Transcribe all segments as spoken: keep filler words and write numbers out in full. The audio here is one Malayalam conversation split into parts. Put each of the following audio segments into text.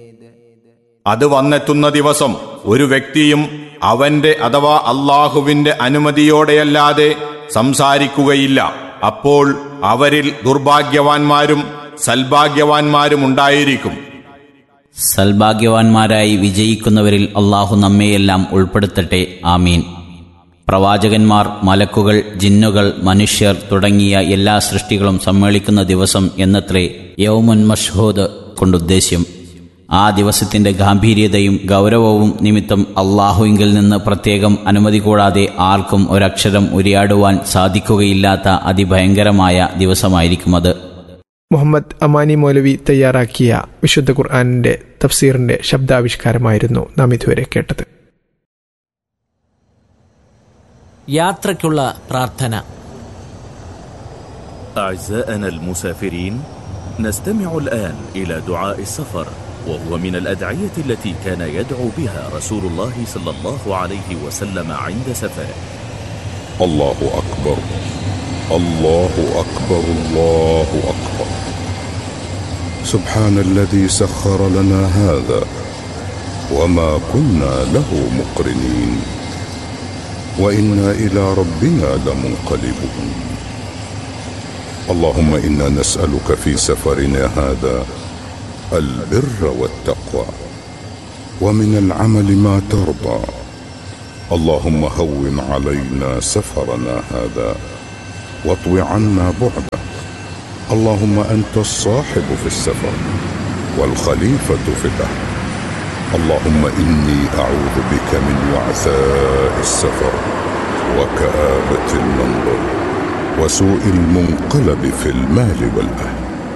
അത് വന്നെത്തുന്ന ദിവസം ഒരു വ്യക്തിയും അവന്റെ അഥവാ അള്ളാഹുവിന്റെ അനുമതിയോടെയല്ലാതെ സംസാരിക്കുകയില്ല. അപ്പോൾ അവരിൽ ദുർഭാഗ്യവാന്മാരും സൽഭാഗ്യവാന്മാരും ഉണ്ടായിരിക്കും. സൽഭാഗ്യവാന്മാരായി വിജയിക്കുന്നവരിൽ അള്ളാഹു നമ്മെയെല്ലാം ഉൾപ്പെടുത്തട്ടെ. ആമീൻ. പ്രവാചകന്മാർ, മലക്കുകൾ, ജിന്നുകൾ, മനുഷ്യർ തുടങ്ങിയ എല്ലാ സൃഷ്ടികളും സമ്മേളിക്കുന്ന ദിവസം എന്നത്രേ യൗമുൻ മഷ്ഹൂദ് കൊണ്ടുദ്ദേശ്യം. ആ ദിവസത്തിന്റെ ഗാംഭീര്യതയും ഗൗരവവും നിമിത്തം അള്ളാഹുവിങ്കിൽ നിന്ന് പ്രത്യേകം അനുമതി കൂടാതെ ആർക്കും ഒരക്ഷരം ഉരിയാടുവാൻ സാധിക്കുകയില്ലാത്ത അതിഭയങ്കരമായ ദിവസമായിരിക്കും അത്. മുഹമ്മദ് അമാനി മൗലവി തയ്യാറാക്കിയ വിശുദ്ധ ഖുർആനിന്റെ തഫ്സീറിന്റെ ശബ്ദാവിഷ്കാരമായിരുന്നു നാം ഇതുവരെ കേട്ടത്. യാത്രയ്ക്കുള്ള പ്രാർത്ഥന. أعزائنا المسافرين، نستمع الآن إلى دعاء السفر، وهو من الأدعية التي كان يدعو بها رسول الله صلى الله عليه وسلم عند سفره. الله أكبر الله أكبر الله أكبر سبحان الذي سخر لنا هذا وما كنا له مقرنين وإنا إلى ربنا لمنقلبون. اللهم إنا نسألك في سفرنا هذا البر والتقوى ومن العمل ما ترضى. اللهم هون علينا سفرنا هذا واطو عنا بعده. اللهم أنت الصاحب في السفر والخليفة في الأهل. اللهم إني أعوذ بك من وعثاء السفر وكآبة المنظر وسوء المنقلب في المال والأهل.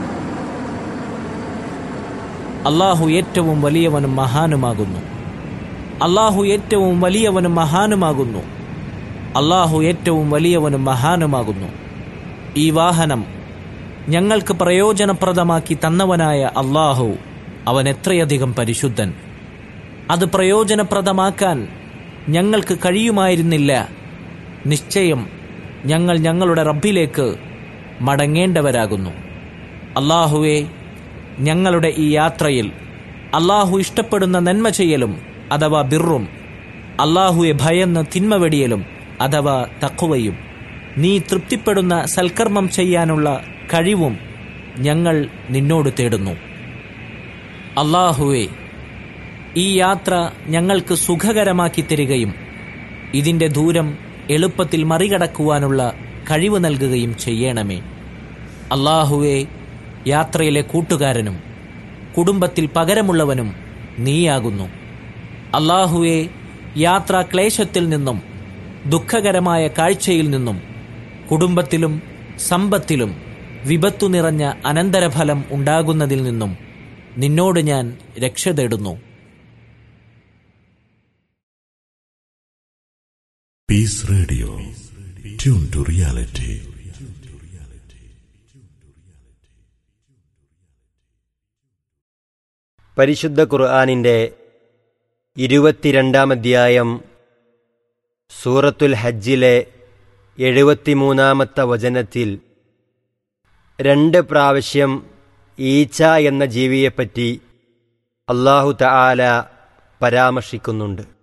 അള്ളാഹു ഏറ്റവും വലിയവനും മഹാനുമാകുന്നു. അള്ളാഹു ഏറ്റവും വലിയവനും മഹാനുമാകുന്നു. അള്ളാഹു ഏറ്റവും വലിയവനും മഹാനുമാകുന്നു. ഈ വാഹനം ഞങ്ങൾക്ക് പ്രയോജനപ്രദമാക്കി തന്നവനായ അള്ളാഹു, അവൻ എത്രയധികം പരിശുദ്ധൻ. അത് പ്രയോജനപ്രദമാക്കാൻ ഞങ്ങൾക്ക് കഴിയുമായിരുന്നില്ല. നിശ്ചയം ഞങ്ങൾ ഞങ്ങളുടെ റബ്ബിലേക്ക് മടങ്ങേണ്ടവരാകുന്നു. അള്ളാഹുവേ, ഞങ്ങളുടെ ഈ യാത്രയിൽ അള്ളാഹു ഇഷ്ടപ്പെടുന്ന നന്മ ചെയ്യലും അഥവാ ബിറും, അള്ളാഹുവെ ഭയന്ന് തിന്മ വെടിയലും അഥവാ തഖ്വയും, നീ തൃപ്തിപ്പെടുന്ന സൽക്കർമ്മം ചെയ്യാനുള്ള കഴിവും ഞങ്ങൾ നിന്നോട് തേടുന്നു. അള്ളാഹുവെ, ഈ യാത്ര ഞങ്ങൾക്ക് സുഖകരമാക്കി തരികയും ഇതിൻ്റെ ദൂരം എളുപ്പത്തിൽ മറികടക്കുവാനുള്ള കഴിവ് നൽകുകയും ചെയ്യണമേ. അള്ളാഹുവെ, യാത്രയിലെ കൂട്ടുകാരനും കുടുംബത്തിൽ പകരമുള്ളവനും നീയാകുന്നു. അള്ളാഹുവെ, യാത്രാ ക്ലേശത്തിൽ നിന്നും ദുഃഖകരമായ കാഴ്ചയിൽ നിന്നും കുടുംബത്തിലും സമ്പത്തിലും വിപത്തു നിറഞ്ഞ അനന്തരഫലം ഉണ്ടാകുന്നതിൽ നിന്നും നിന്നോട് ഞാൻ രക്ഷ തേടുന്നു. Piece radio, tune to reality. പരിശുദ്ധ ഖുർആനിൻ്റെ ഇരുപത്തിരണ്ടാം അധ്യായം സൂറത്തുൽ ഹജ്ജിലെ എഴുപത്തിമൂന്നാമത്തെ വചനത്തിൽ രണ്ട് പ്രാവശ്യം ഈച്ച എന്ന ജീവിയെപ്പറ്റി അല്ലാഹു തആല പരാമർശിക്കുന്നുണ്ട്.